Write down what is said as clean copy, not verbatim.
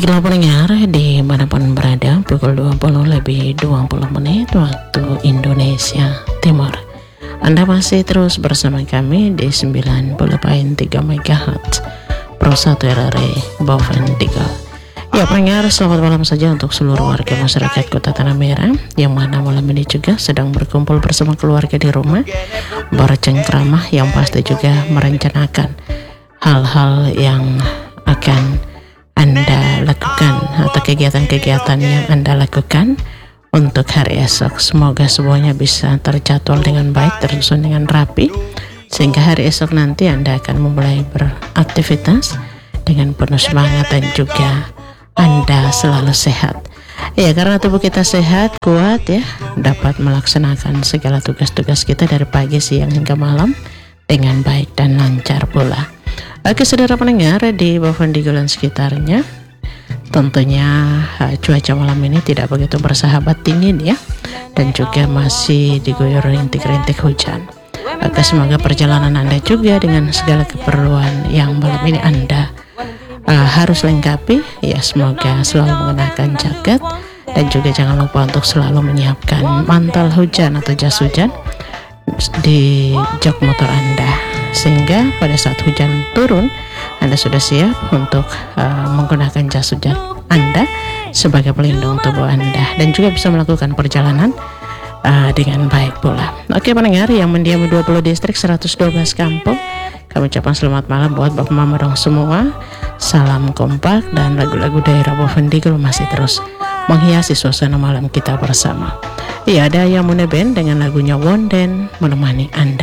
Baiklah pendengar, dimanapun berada, pukul 20 lebih 20 menit waktu Indonesia Timur. Anda masih terus bersama kami di 90.3 MHz Pro 1 RRI Boven Digel. Ya pendengar, selamat malam saja untuk seluruh warga masyarakat Kota Tanah Merah yang mana malam ini juga sedang berkumpul bersama keluarga di rumah, bercengkrama, yang pasti juga merencanakan hal-hal yang akan Anda lakukan atau kegiatan-kegiatan yang Anda lakukan untuk hari esok. Semoga semuanya bisa terjadwal dengan baik, tersusun dengan rapi, sehingga hari esok nanti Anda akan memulai beraktivitas dengan penuh semangat dan juga Anda selalu sehat. Ya, karena tubuh kita sehat, kuat ya, dapat melaksanakan segala tugas-tugas kita dari pagi, siang hingga malam dengan baik dan lancar pula. Oke saudara pendengar, di Boven Digel dan sekitarnya tentunya cuaca malam ini tidak begitu bersahabat, dingin ya, dan juga masih diguyur rintik-rintik hujan. Oke, semoga perjalanan Anda juga dengan segala keperluan yang malam ini Anda harus lengkapi ya. Semoga selalu mengenakan jaket dan juga jangan lupa untuk selalu menyiapkan mantel hujan atau jas hujan di jok motor Anda, sehingga pada saat hujan turun Anda sudah siap untuk menggunakan jas hujan Anda sebagai pelindung tubuh Anda dan juga bisa melakukan perjalanan dengan baik pula. Oke pendengar yang mendiami 20 distrik 112 kampung, kami ucapkan selamat malam buat Bapak Mama dong semua. Salam kompak dan lagu-lagu daerah Boven Digel masih terus menghiasi suasana malam kita bersama. Iya, ada Yamune Band dengan lagunya Wonden menemani Anda.